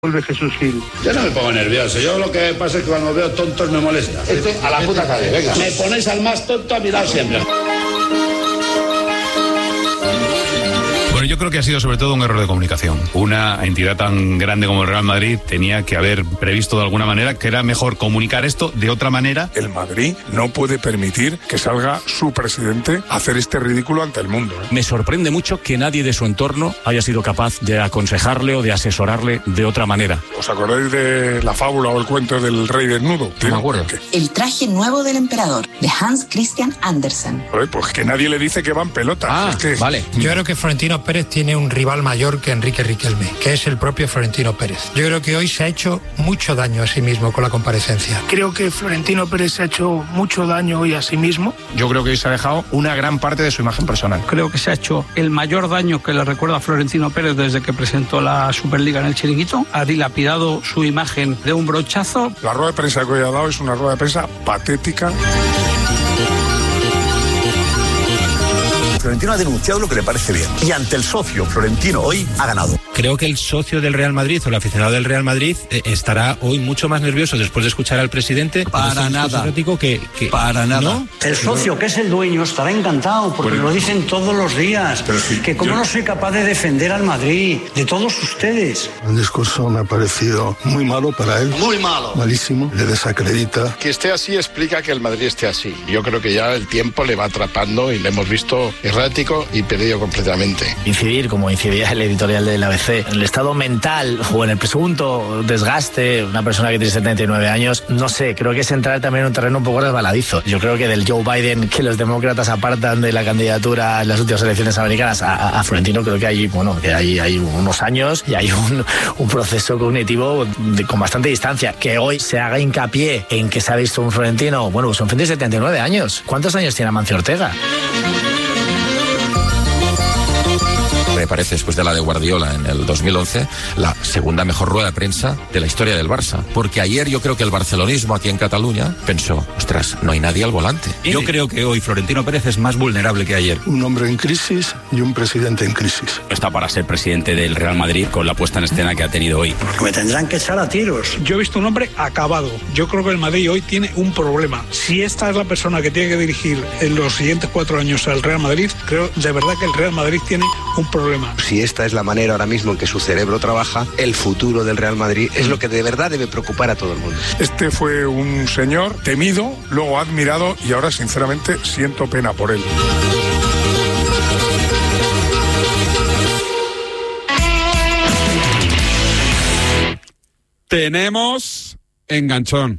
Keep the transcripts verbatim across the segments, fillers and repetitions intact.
Vuelve Jesús Gil. Yo no me pongo nervioso, yo lo que pasa es que cuando veo tontos me molesta. Este, a la puta calle, venga. Me ponéis al más tonto a mi lado siempre. Bueno, yo creo que ha sido sobre todo un error de comunicación. Una entidad tan grande como el Real Madrid tenía que haber previsto de alguna manera que era mejor comunicar esto de otra manera. El Madrid no puede permitir que salga su presidente a hacer este ridículo ante el mundo, ¿eh? Me sorprende mucho que nadie de su entorno haya sido capaz de aconsejarle o de asesorarle de otra manera. ¿Os acordáis de la fábula o el cuento del rey desnudo? No me acuerdo. El traje nuevo del emperador, de Hans Christian Andersen. Oye, pues que nadie le dice que va en pelota. Ah, es que... vale. Yo creo que Florentino Pérez tiene un rival mayor que Enrique Riquelme, que es el propio Florentino Pérez. Yo creo que hoy se ha hecho mucho daño a sí mismo con la comparecencia. Creo que Florentino Pérez se ha hecho mucho daño hoy a sí mismo. Yo creo que hoy se ha dejado una gran parte de su imagen personal. Creo que se ha hecho el mayor daño que le recuerda a Florentino Pérez desde que presentó la Superliga en el Chiringuito. Ha dilapidado su imagen de un brochazo. La rueda de prensa que hoy ha dado es una rueda de prensa patética. Florentino ha denunciado lo que le parece bien. Y ante el socio, Florentino hoy ha ganado. Creo que el socio del Real Madrid o el aficionado del Real Madrid eh, estará hoy mucho más nervioso después de escuchar al presidente. Para nada. Que, que, Para nada. ¿no? El socio, que es el dueño, estará encantado porque bueno, lo dicen todos los días. Sí, que como yo... no soy capaz de defender al Madrid, de todos ustedes. El discurso me ha parecido muy malo para él. Muy malo. Malísimo. Le desacredita. Que esté así explica que el Madrid esté así. Yo creo que ya el tiempo le va atrapando y le hemos visto errático y perdido completamente. Incidir, como incidía el editorial del A B C, en el estado mental o en el presunto desgaste, una persona que tiene setenta y nueve años, no sé, creo que es entrar también en un terreno un poco resbaladizo. Yo creo que del Joe Biden que los demócratas apartan de la candidatura en las últimas elecciones americanas a, a Florentino, creo que hay, bueno, que hay, hay unos años y hay un, un proceso cognitivo de, con bastante distancia. Que hoy se haga hincapié en que se ha visto un Florentino, bueno, pues un Florentino de setenta y nueve años. ¿Cuántos años tiene Amancio Ortega? Me parece, después de la de Guardiola en el dos mil once, la segunda mejor rueda de prensa de la historia del Barça. Porque ayer yo creo que el barcelonismo aquí en Cataluña pensó, ostras, no hay nadie al volante. Yo creo que hoy Florentino Pérez es más vulnerable que ayer. Un hombre en crisis y un presidente en crisis. Está para ser presidente del Real Madrid con la puesta en escena que ha tenido hoy. Me tendrán que echar a tiros. Yo he visto un hombre acabado. Yo creo que el Madrid hoy tiene un problema. Si esta es la persona que tiene que dirigir en los siguientes cuatro años al Real Madrid, creo de verdad que el Real Madrid tiene un problema. Si esta es la manera ahora mismo en que su cerebro trabaja, el futuro del Real Madrid es lo que de verdad debe preocupar a todo el mundo. Este fue un señor temido, luego admirado y ahora sinceramente siento pena por él. Tenemos enganchón.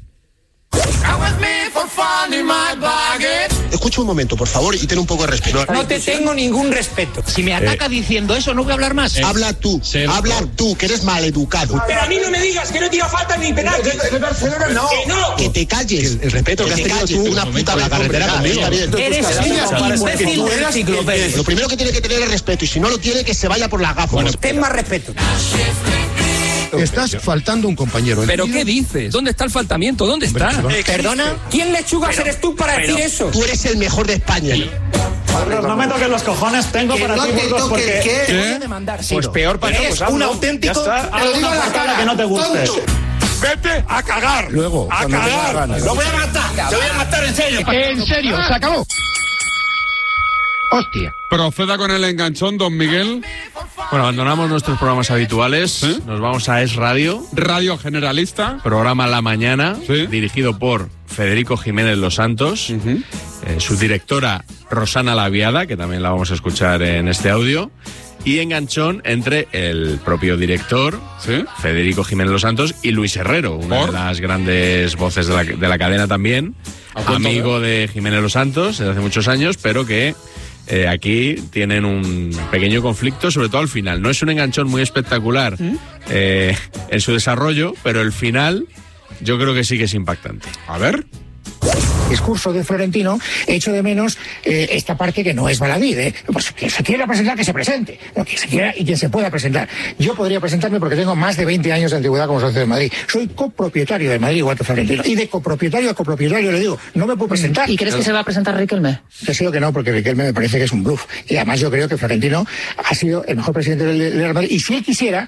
Escucha un momento, por favor, y ten un poco de respeto. No te tengo ningún respeto. Si me ataca eh, diciendo eso, no voy a hablar más. Eh, habla tú, sí, habla no. tú, que eres maleducado. Pero a mí no me digas que no tira falta ni penalti. De Barcelona no. Que no. Que te calles. El, el respeto que, que has tenido calles, tú una puta la carretera conmigo. Eres un imbécil del ciclo, Pérez. Lo primero que tiene que tener es respeto, y si no lo tiene, que se vaya por las gafas. Bueno, ten más respeto. Estás faltando un compañero. ¿Pero qué dices? ¿Dónde está el faltamiento? ¿Dónde está? Hombre, ¿Perdona? ¿Quién lechugas eres tú para decir eso? Tú eres el mejor de España. Carlos, no me toques los cojones, tengo para no ti Burgos porque... ¿Qué? ¿Qué? Voy a demandar, sí. Pues peor para Eres nosotros, un ¿no? auténtico... Te digo la cara que no te guste. ¡Vete a cagar! Luego, ¡A cagar! ¡Lo voy a matar! ¡Te voy a matar en serio! En serio, se acabó. Hostia. Proceda con el enganchón, don Miguel. Bueno, abandonamos nuestros programas habituales. ¿Eh? Nos vamos a Es Radio. Radio Generalista. Programa La Mañana, ¿sí? Dirigido por Federico Jiménez Los Santos. Uh-huh. eh, su directora, Rosana Laviada, que también la vamos a escuchar en este audio. Y enganchón entre el propio director, ¿sí? Federico Jiménez Los Santos, y Luis Herrero, una ¿Por? de las grandes voces de la, de la cadena también. Amigo de Jiménez Los Santos desde hace muchos años, pero que... Eh, aquí tienen un pequeño conflicto, sobre todo al final. No es un enganchón muy espectacular ¿Mm? eh, en su desarrollo, pero el final yo creo que sí que es impactante. A ver... Discurso de Florentino, echo de menos eh, esta parte que no es baladí, ¿eh? Pues que se quiera presentar, que se presente, no, que se quiera y que se pueda presentar. Yo podría presentarme porque tengo más de veinte años de antigüedad como socio de Madrid. Soy copropietario de Madrid, igual que Florentino. Y de copropietario a copropietario le digo, no me puedo presentar. ¿Y crees que se va a presentar Riquelme? Deseo que no, porque Riquelme me parece que es un bluff. Y además yo creo que Florentino ha sido el mejor presidente del Real Madrid. Y si él quisiera,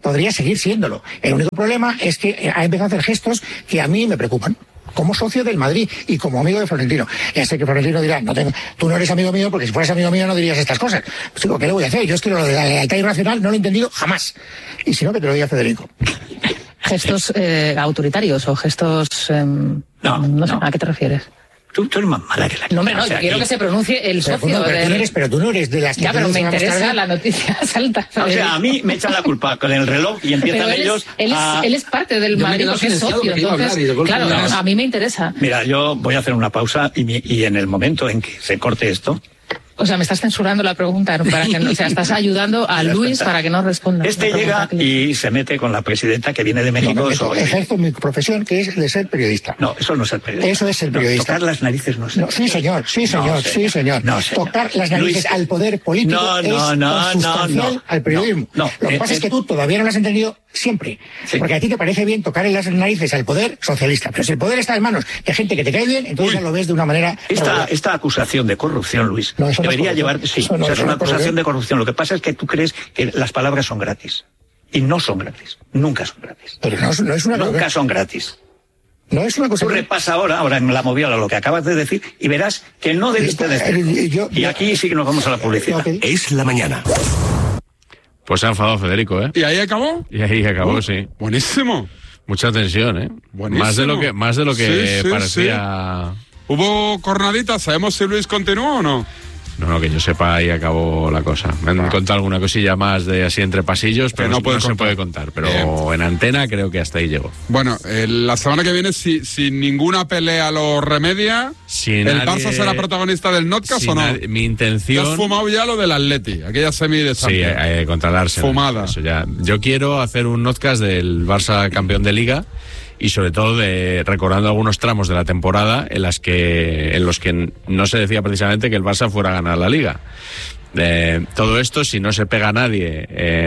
podría seguir siéndolo. El único problema es que ha empezado a hacer gestos que a mí me preocupan, como socio del Madrid y como amigo de Florentino. Ya sé que Florentino dirá, no tengo, tú no eres amigo mío, porque si fueras amigo mío no dirías estas cosas. Pues digo, ¿qué le voy a hacer? Yo es que lo de la lealtad irracional no lo he entendido jamás. Y si no, que te lo diga Federico. ¿Gestos eh, autoritarios o gestos... Eh, no, no sé, no. ¿A qué te refieres? Tú, tú eres más mala que la... No, hombre, no, yo quiero que se pronuncie el pero, socio. No, pero, del... tú eres, pero tú no eres de las que... Ya, pero me interesa la noticia salta. O sea, a mí me echan la culpa con el reloj y empiezan él ellos es, él, a... es, él es parte del yo Madrid porque es socio, entonces, claro, no, a mí me interesa. Mira, yo voy a hacer una pausa y, mi, y en el momento en que se corte esto... O sea, me estás censurando la pregunta, para que no, o sea, estás ayudando a Luis para que no responda. Este llega y se mete con la presidenta que viene de México. No, no, sobre... Ejerzo mi profesión, que es de ser periodista. No, eso no es ser periodista. Eso es ser periodista. No, tocar las narices no es ser no, Sí, señor, sí, señor, no, sí, señor. No, señor. Tocar las narices Luis... al poder político no, no, es no, consustancial no, al periodismo. No, no, Lo que eh, pasa eh, es que tú todavía no lo has entendido siempre. Sí. Porque a ti te parece bien tocar en las narices al poder socialista. Pero si el poder está en manos de gente que te cae bien, entonces ya lo ves de una manera... Esta, esta acusación de corrupción, Luis, no, debería no llevar... Sí, eso no, o sea, es una acusación de corrupción. Lo que pasa es que tú crees que las palabras son gratis. Y no son gratis. Nunca son gratis. Pero no, no es una Nunca cosa... son gratis. No es una cosa... Tú repasa ahora, ahora en la moviola, lo que acabas de decir y verás que no debiste decir. Y aquí sí que nos vamos a la publicidad. Okay. Es la mañana. Pues se ha enfadado Federico, ¿eh? ¿Y ahí acabó? Y ahí acabó, uh, sí. Buenísimo. Mucha tensión, ¿eh? Buenísimo. Más de lo que, más de lo que sí, sí, parecía... Sí. ¿Hubo cornaditas? ¿Sabemos si Luis continuó o no? No, no, que yo sepa, ahí acabó la cosa. Me han ah. contado alguna cosilla más de así entre pasillos, pero que no, no, no se puede contar. Pero Bien. en antena creo que hasta ahí llegó. Bueno, eh, la semana que viene, si, si ninguna pelea lo remedia, si ¿el nadie, Barça será protagonista del Notcast si o no? Nadie, mi intención... ¿Te has fumado ya lo del Atleti? Aquella semi de Champions. Sí, eh, contra el Arsenal. Fumada. Eso ya. Yo quiero hacer un Notcast del Barça campeón de Liga y sobre todo de recordando algunos tramos de la temporada en las que en los que no se decía precisamente que el Barça fuera a ganar la Liga. Eh, todo esto si no se pega nadie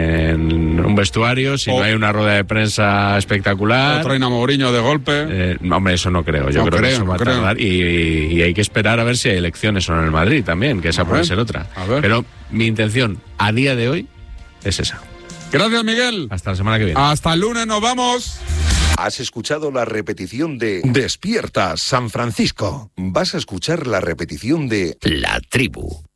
en un vestuario, si oh. no hay una rueda de prensa espectacular, o traen a Mourinho de golpe. Eh, hombre, eso no creo. Yo no creo, creo que eso no va creo. a tardar y, y hay que esperar a ver si hay elecciones o no en el Madrid también, que esa a puede ver. ser otra. Pero mi intención a día de hoy es esa. Gracias, Miguel. Hasta la semana que viene. Hasta el lunes, nos vamos. Has escuchado la repetición de Despierta San Francisco. Vas a escuchar la repetición de La Tribu.